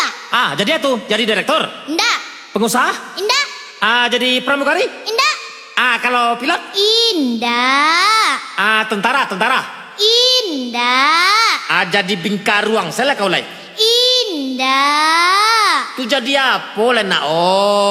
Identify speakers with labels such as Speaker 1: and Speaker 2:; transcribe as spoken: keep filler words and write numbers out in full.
Speaker 1: Ah, jadi itu, jadi direktur.
Speaker 2: Indah.
Speaker 1: Pengusaha?
Speaker 2: Indah.
Speaker 1: Ah, jadi pramugari?
Speaker 2: Indah.
Speaker 1: Ah, kalau pilot?
Speaker 2: Indah.
Speaker 1: Ah, tentara, tentara.
Speaker 2: Indah.
Speaker 1: Ah, jadi bingkaruang, saya kau lai.
Speaker 2: Indah.
Speaker 1: Tu jadi apa lah nak? Oh.